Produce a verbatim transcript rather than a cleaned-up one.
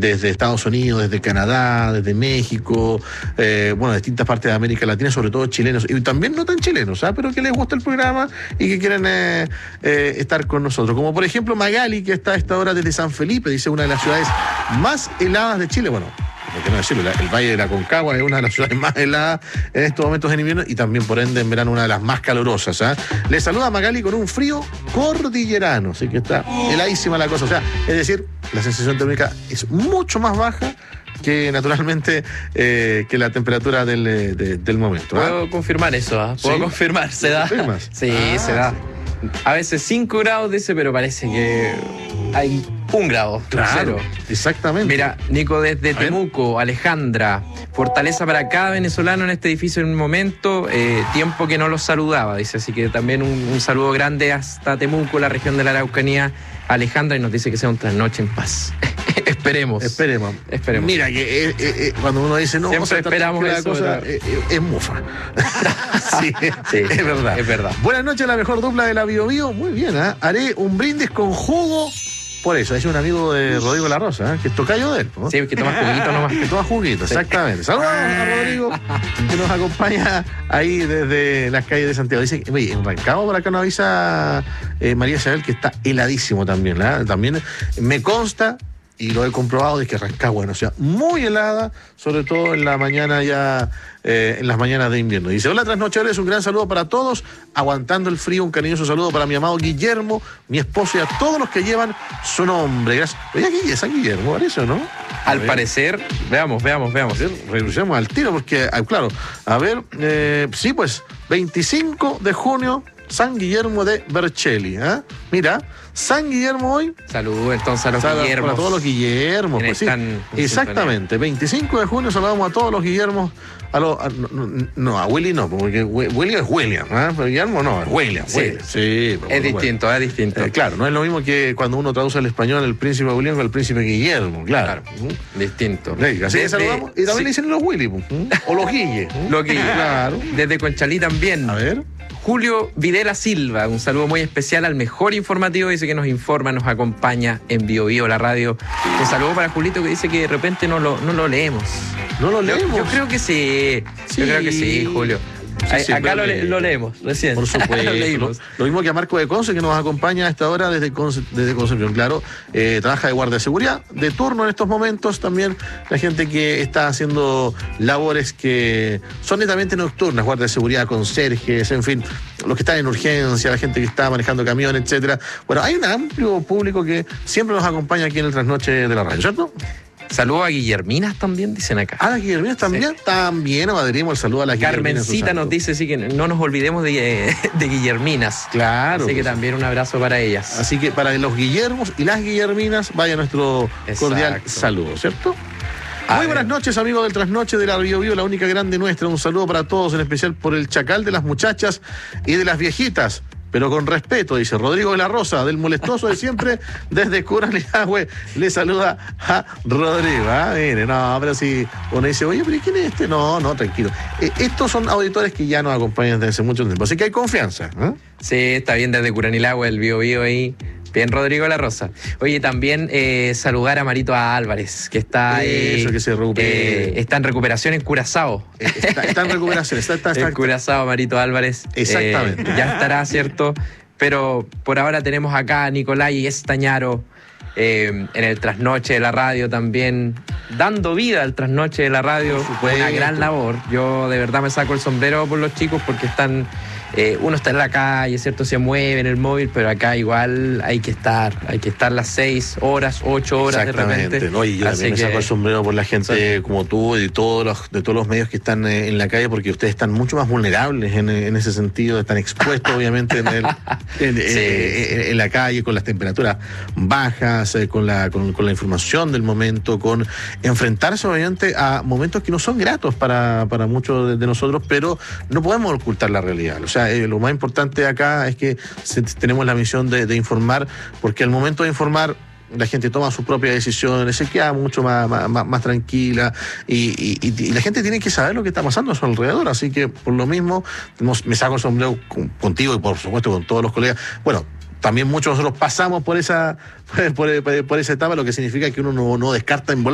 desde Estados Unidos, desde Canadá, desde México, eh, bueno, distintas partes de América Latina, sobre todo chilenos, y también no tan chilenos, ¿ah? Pero que les gusta el programa y que quieren eh, eh, estar con nosotros. Como por ejemplo Magali, que está a esta hora desde San Felipe, dice una de las ciudades más heladas de Chile. Bueno, por qué no decirlo, el Valle de la Concagua es una de las ciudades más heladas en estos momentos en invierno y también por ende en verano una de las más calurosas. ¿eh? Le saluda Magali con un frío cordillerano, así que está heladísima la cosa. O sea, es decir, la sensación térmica es mucho más baja que naturalmente eh, que la temperatura del, de, del momento. ¿eh? Puedo confirmar eso, ¿eh? Puedo ¿Sí? confirmar, se da. ¿Confirmas? Sí, ah, se da. Sí. A veces cinco grados dice, pero parece que hay un grado. Claro, cero. exactamente. Mira, Nico, desde A ver. Temuco, Alejandra, fortaleza para cada venezolano en este edificio en un momento, eh, tiempo que no los saludaba, dice, así que también un, un saludo grande hasta Temuco, la región de la Araucanía, Alejandra, y nos dice que sea un trasnoche en paz. Esperemos. Esperemos. Esperemos. Mira, que eh, eh, cuando uno dice no, Siempre vamos a estar esperamos tranquila, eso, cosa, ¿verdad? eh, eh, es mufa. sí, Sí, es verdad. es verdad. Buenas noches, la mejor dupla de la Bio Bio. Muy bien, ¿eh? Haré un brindis con jugo. Por eso, es un amigo de Rodrigo La Rosa, ¿eh? Que es tocayo de él, ¿no? Sí, que toma juguito nomás. Que toma juguito, exactamente. Saludos a Rodrigo, que nos acompaña ahí desde las calles de Santiago. Dice, oye, en Rancagua por acá nos avisa eh, María Isabel que está heladísimo también, ¿eh? También me consta, y lo he comprobado, de que Rancagua es una ciudad muy helada, sobre todo en la mañana ya, eh, en las mañanas de invierno. Dice, hola trasnochadores, un gran saludo para todos, aguantando el frío, un cariñoso saludo para mi amado Guillermo, mi esposo y a todos los que llevan su nombre. Gracias. Oye, aquí es San Guillermo, parece, ¿o no? Al A ver. parecer, veamos, veamos, veamos. A ver, regresemos al tiro, porque, ah, claro, a ver, eh, sí, pues, veinticinco de junio, San Guillermo de Vercelli, ¿eh? Mira, San Guillermo hoy. Saludos entonces a los Saludos Guillermos. para todos los Guillermos, Quienes pues sí. están en Exactamente, veinticinco de junio saludamos a todos los Guillermos. A los, a- no, no, no, a Willy no, porque Wi- William es William, ¿eh? Pero Guillermo no, es William. Sí. William. Sí, por Es supuesto. distinto, es distinto. Eh, claro, no es lo mismo que cuando uno traduce al español el príncipe William con el príncipe Guillermo, claro. ¿Mm? Distinto. Sí, así que Desde- saludamos. Y también sí, le dicen los Willy, ¿mm? O los Guille. ¿Mm? Lo que Claro. Desde Conchalí también. A ver. Julio Videla Silva, un saludo muy especial al mejor informativo, dice que nos informa, nos acompaña en Bio Bio, la radio. Un saludo para Julito que dice que de repente no lo, no lo leemos. No lo Yo, leemos. yo creo que sí. Sí. Yo creo que sí, Julio. Sí, Ahí- siempre acá lo, le- le- lo leemos, recién. Por supuesto. Lo lo, leímos. lo mismo que a Marco de Conce, que nos acompaña a esta hora desde, Conce- desde Concepción. Claro, eh, trabaja de guardia de seguridad, de turno en estos momentos. También la gente que está haciendo labores que son netamente nocturnas, guardia de seguridad, conserjes, en fin, los que están en urgencia, la gente que está manejando camión, etcétera. Bueno, hay un amplio público que siempre nos acompaña aquí en el Trasnoche de la radio, ¿cierto? Saludo a Guillerminas también, dicen acá. Ah, las Guillerminas también. También adherimos el saludo a las Guillerminas. Carmencita nos dice sí que no nos olvidemos de, de Guillerminas. Claro. Así que pues. también un abrazo para ellas. Así que para los Guillermos y las Guillerminas, vaya nuestro Exacto. cordial saludo, ¿cierto? A Muy ver. buenas noches, amigos del Trasnoche de la Bio Bio, la única grande nuestra. Un saludo para todos, en especial por el chacal de las muchachas y de las viejitas. Pero con respeto, dice Rodrigo de la Rosa, del molestoso de siempre, desde Curanilahue, le saluda a Rodrigo. Ah, mire, no, pero si uno dice, oye, pero ¿quién es este? No, no, tranquilo. Eh, estos son auditores que ya nos acompañan desde hace mucho tiempo, así que hay confianza. ¿eh? Sí, está bien desde Curanilahue, el Bio Bio ahí. Bien, Rodrigo de la Rosa. Oye, también eh, saludar a Marito Álvarez, que está ahí. Eso, que se recupere. eh, está en recuperación en Curazao. Eh, Está, está en recuperación, está, está, está, En Curazao, Marito Álvarez. Exactamente. Eh, ya estará, ¿cierto? Pero por ahora tenemos acá a Nicolai Estañaro eh, en el Trasnoche de la radio también, dando vida al Trasnoche de la radio. supuesto. Una gran labor. Yo de verdad me saco el sombrero por los chicos porque están... Eh, uno está en la calle, ¿cierto? Se mueve en el móvil, pero acá igual hay que estar. Hay que estar las seis horas, ocho horas de Exactamente, repente. ¿no? Y yo Así también me que- saco el sombrero por la gente Sí. como tú y de todos los, de todos los medios que están eh, en la calle, porque ustedes están mucho más vulnerables en, en ese sentido, están expuestos obviamente en, el- en, Sí. eh, en- en la calle, con las temperaturas bajas, eh, con, la, con, con la información del momento, con enfrentarse obviamente a momentos que no son gratos para, para muchos de, de nosotros, pero no podemos ocultar la realidad. O sea, eh, lo más importante acá es que se- tenemos la misión de, de informar, porque al momento de informar la gente toma sus propias decisiones, se queda mucho más, más, más- más tranquila y, y- y- y la gente tiene que saber lo que está pasando a su alrededor, así que por lo mismo tenemos- me saco el sombrero con- contigo y por supuesto con todos los colegas. Bueno, también muchos de nosotros pasamos por esa, por, por- por esa etapa, lo que significa que uno no, no descarta en volar